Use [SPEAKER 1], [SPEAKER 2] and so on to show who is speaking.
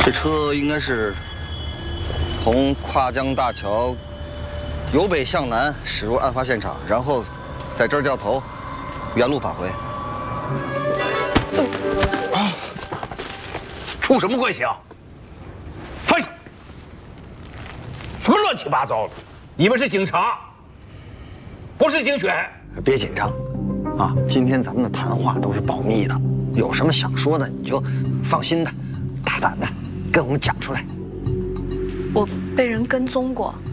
[SPEAKER 1] 这车应该是从跨江大桥由北向南驶入案发现场，然后在这儿掉头，原路返回。
[SPEAKER 2] 出什么关系啊？放下！什么乱七八糟的？你们是警察，不是警犬。
[SPEAKER 1] 别紧张，啊，今天咱们的谈话都是保密的，有什么想说的你就放心的、大胆的跟我们讲出来。
[SPEAKER 3] 我被人跟踪过。